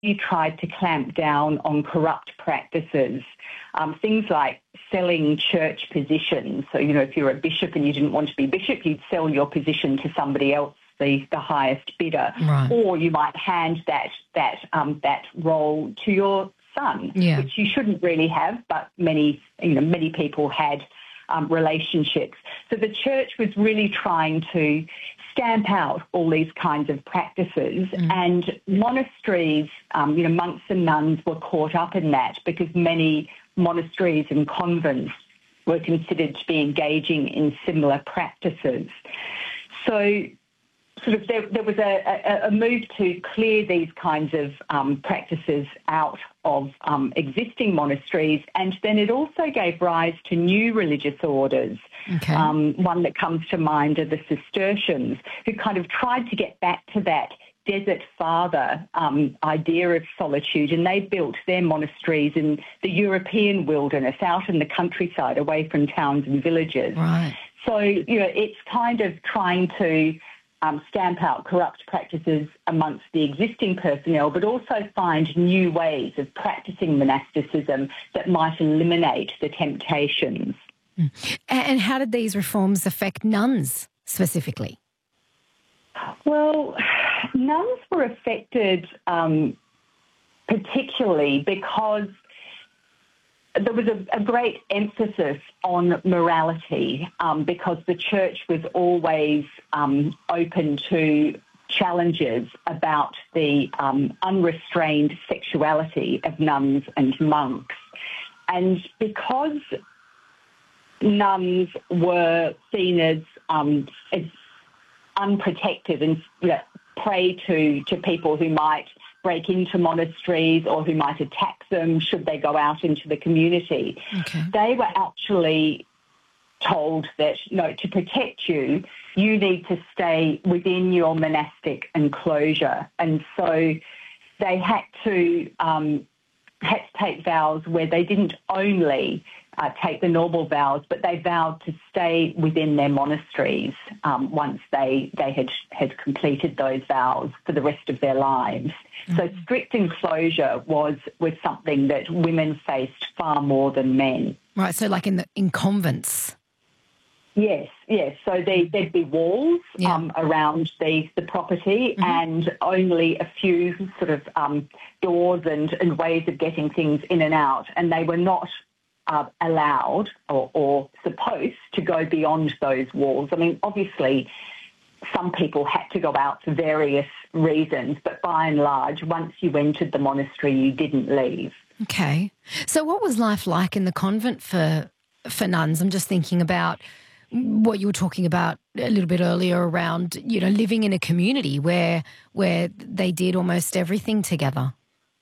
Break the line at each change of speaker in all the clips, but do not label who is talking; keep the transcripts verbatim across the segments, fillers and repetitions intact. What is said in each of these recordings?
tried to clamp down on corrupt practices, um, things like selling church positions. So, you know, if you're a bishop and you didn't want to be bishop, you'd sell your position to somebody else, the, the highest bidder,
right.
or you might hand that that um, that role to your son,
yeah.
which you shouldn't really have, but many you know many people had um, relationships. So the church was really trying to stamp out all these kinds of practices,
mm.
and monasteries, um, you know, monks and nuns were caught up in that because many monasteries and convents were considered to be engaging in similar practices. So sort of there, there was a, a, a move to clear these kinds of um, practices out of um, existing monasteries, and then it also gave rise to new religious orders.
Okay.
Um, one that comes to mind are the Cistercians, who kind of tried to get back to that desert father um, idea of solitude, and they built their monasteries in the European wilderness, out in the countryside, away from towns and villages.
Right.
So, you know, it's kind of trying to Um, stamp out corrupt practices amongst the existing personnel, but also find new ways of practicing monasticism that might eliminate the temptations.
Mm. And how did these reforms affect nuns specifically?
Well, nuns were affected um, particularly because there was a, a great emphasis on morality, um, because the church was always um, open to challenges about the um, unrestrained sexuality of nuns and monks. And because nuns were seen as, um, as unprotected and you know, prey to, to people who might break into monasteries or who might attack them should they go out into the community.
Okay.
They were actually told that, no, to protect you, you need to stay within your monastic enclosure. And so they had to, um, had to take vows where they didn't only uh, take the normal vows, but they vowed to stay within their monasteries um, once they, they had, had completed those vows for the rest of their lives. Mm-hmm. So strict enclosure was, was something that women faced far more than men.
Right, so like in the in convents.
Yes, yes. So they, there'd be walls
yeah.
um, around the, the property,
mm-hmm.
and only a few sort of um, doors and, and ways of getting things in and out, and they were not uh, allowed or, or supposed to go beyond those walls. I mean, obviously, some people had to go out for various reasons, but by and large, once you entered the monastery, you didn't leave.
Okay. So what was life like in the convent for for nuns? I'm just thinking about what you were talking about a little bit earlier around, you know, living in a community where where they did almost everything together.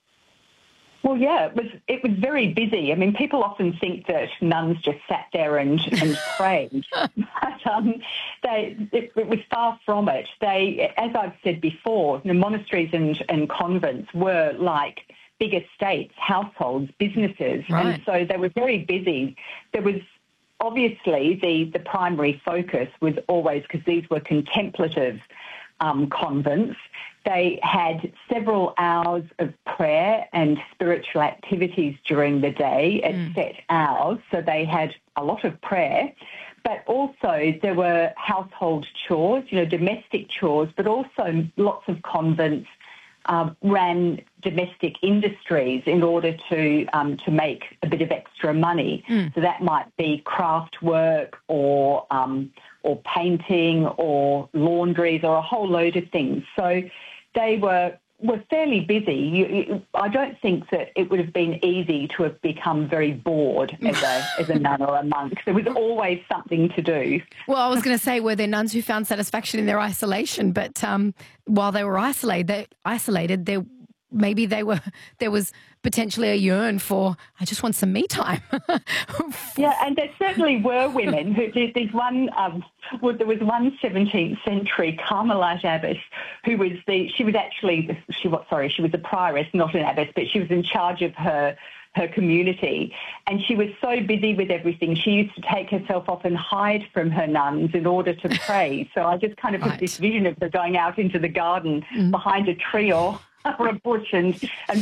Well, yeah, it was it was very busy. I mean, people often think that nuns just sat there and, and prayed, but um, they, it, it was far from it. They, as I've said before, you know, monasteries and, and convents were like big estates, households, businesses,
right.
and so they were very busy. There was obviously the, the primary focus was always, because these were contemplative um, convents, they had several hours of prayer and spiritual activities during the day at mm. set hours, so they had a lot of prayer. But also there were household chores, you know, domestic chores, but also lots of convents Uh, ran domestic industries in order to um, to make a bit of extra money. Mm. So that might be craft work or um, or painting or laundries or a whole load of things. So they were were fairly busy. You, you, I don't think that it would have been easy to have become very bored as a as a nun or a monk. There was always something to do.
Well, I was going to say, were there nuns who found satisfaction in their isolation? But um, while they were isolated, they, isolated, there maybe they were there was potentially a yearn for, I just want some me time.
Yeah, and there certainly were women who did. There's one. Um, well, there was one seventeenth century Carmelite abbess who was the. She was actually she was sorry. She was a prioress, not an abbess, but she was in charge of her. her community, and she was so busy with everything, she used to take herself off and hide from her nuns in order to pray. So I just kind of
right.
have this vision of her going out into the garden mm. behind a tree or for a bush and, and